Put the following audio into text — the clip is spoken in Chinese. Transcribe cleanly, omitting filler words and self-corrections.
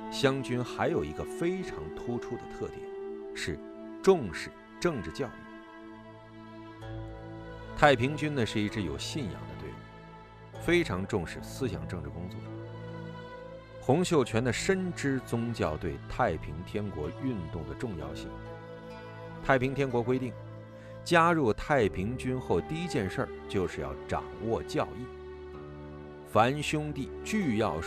湘军还有一个非常突出的特点，是重视政治教育。太平军呢是一支有信仰的队伍，非常重视思想政治工作。洪秀全呢深知宗教对太平天国运动的重要性。太平天国规定，加入太平军后第一件事就是要掌握教义，凡兄弟俱要